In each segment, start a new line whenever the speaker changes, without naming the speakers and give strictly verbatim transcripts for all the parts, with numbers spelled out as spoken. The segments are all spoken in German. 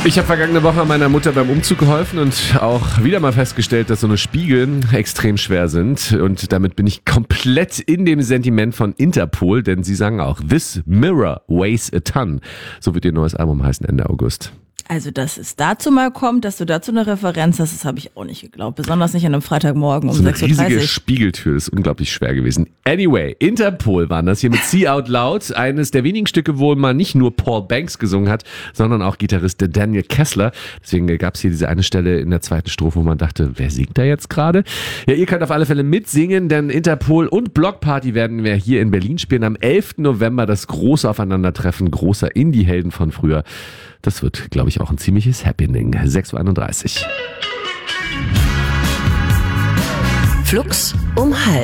Ich habe vergangene Woche meiner Mutter beim Umzug geholfen und auch wieder mal festgestellt, dass so eine Spiegel extrem schwer sind. Und damit bin ich komplett in dem Sentiment von Interpol, denn sie sagen auch, This Mirror Weighs a Ton. So wird ihr neues Album heißen Ende August.
Also, dass es dazu mal kommt, dass du dazu eine Referenz hast, das habe ich auch nicht geglaubt. Besonders nicht an einem Freitagmorgen um
so
sechs Uhr dreißig.
Eine riesige Spiegeltür, das ist unglaublich schwer gewesen. Anyway, Interpol waren das hier mit See Out Loud. Eines der wenigen Stücke, wo man nicht nur Paul Banks gesungen hat, sondern auch Gitarrist Daniel Kessler. Deswegen gab es hier diese eine Stelle in der zweiten Strophe, wo man dachte, wer singt da jetzt gerade? Ja, ihr könnt auf alle Fälle mitsingen, denn Interpol und Block Party werden wir hier in Berlin spielen. Am elften November das große Aufeinandertreffen großer Indie-Helden von früher. Das wird, glaube ich, auch ein ziemliches Happening. sechs Uhr einunddreißig.
Flux um halb.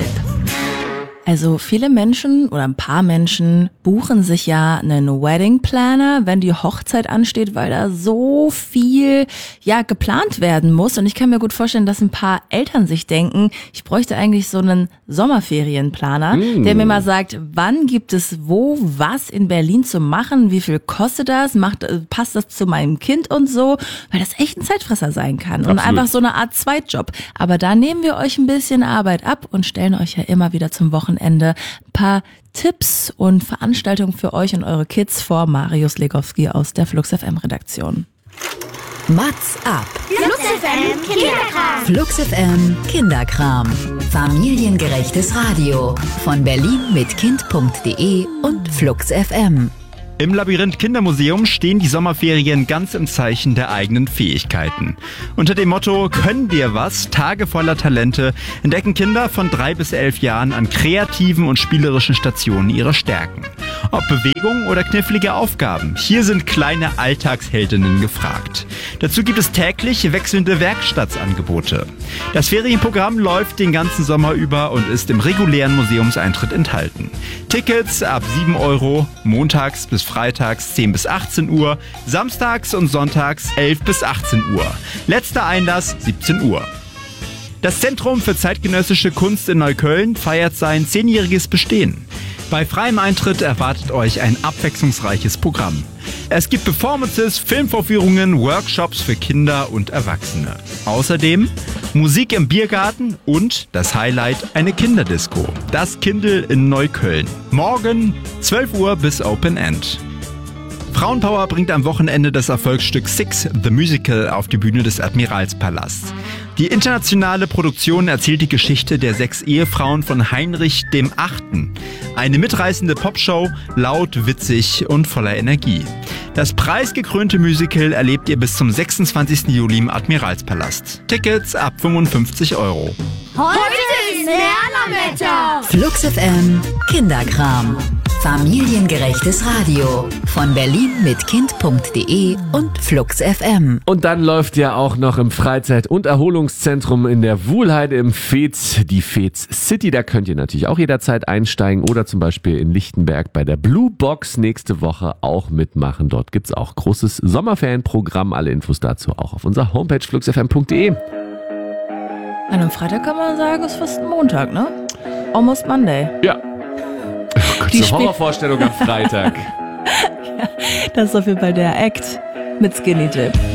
Also viele Menschen oder ein paar Menschen buchen sich ja einen Wedding Planner, wenn die Hochzeit ansteht, weil da so viel ja geplant werden muss. Und ich kann mir gut vorstellen, dass ein paar Eltern sich denken, ich bräuchte eigentlich so einen Sommerferienplaner, mm. der mir mal sagt, wann gibt es wo was in Berlin zu machen, wie viel kostet das, macht passt das zu meinem Kind und so, weil das echt ein Zeitfresser sein kann. Absolut. Und einfach so eine Art Zweitjob. Aber da nehmen wir euch ein bisschen Arbeit ab und stellen euch ja immer wieder zum Wochenende Ende ein paar Tipps und Veranstaltungen für euch und eure Kids vor. Marius Legowski aus der Flux F M Redaktion.
Mats ab.
Flux F M Kinderkram.
Flux F M Kinderkram. Familiengerechtes Radio. Von Berlin mit Kind punkt de und Flux F M.
Im Labyrinth Kindermuseum stehen die Sommerferien ganz im Zeichen der eigenen Fähigkeiten. Unter dem Motto Können dir was? Tage voller Talente entdecken Kinder von drei bis elf Jahren an kreativen und spielerischen Stationen ihre Stärken. Ob Bewegung oder knifflige Aufgaben, hier sind kleine Alltagsheldinnen gefragt. Dazu gibt es täglich wechselnde Werkstattangebote. Das Ferienprogramm läuft den ganzen Sommer über und ist im regulären Museumseintritt enthalten. Tickets ab sieben Euro, montags bis freitags zehn bis achtzehn Uhr, samstags und sonntags elf bis achtzehn Uhr. Letzter Einlass siebzehn Uhr. Das Zentrum für zeitgenössische Kunst in Neukölln feiert sein zehnjähriges Bestehen. Bei freiem Eintritt erwartet euch ein abwechslungsreiches Programm. Es gibt Performances, Filmvorführungen, Workshops für Kinder und Erwachsene. Außerdem Musik im Biergarten und das Highlight, eine Kinderdisco. Das Kindl in Neukölln. Morgen zwölf Uhr bis Open End. Frauenpower bringt am Wochenende das Erfolgsstück Six, The Musical, auf die Bühne des Admiralspalasts. Die internationale Produktion erzählt die Geschichte der sechs Ehefrauen von Heinrich dem Achten. Eine mitreißende Popshow, laut, witzig und voller Energie. Das preisgekrönte Musical erlebt ihr bis zum sechsundzwanzigsten Juli im Admiralspalast. Tickets ab fünfundfünfzig Euro.
Heute ist Lernerwetter.
Flux F M Kinderkram. Familiengerechtes Radio. Von Berlin mit Kind punkt de und Flux F M.
Und dann läuft ja auch noch im Freizeit- und Erholungszentrum in der Wuhlheide im Fez die Fez City. Da könnt ihr natürlich auch jederzeit einsteigen oder zum Beispiel in Lichtenberg bei der Blue Box nächste Woche auch mitmachen. Dort gibt's auch großes Sommerferienprogramm. Alle Infos dazu auch auf unserer Homepage flux f m punkt de.
An einem Freitag kann man sagen, ist fast ein Montag, ne? Almost Monday.
Ja. Oh Gott,
Die
eine Horrorvorstellung am Freitag.
Ja, das ist auf jeden Fall der Act mit Skinny Dip.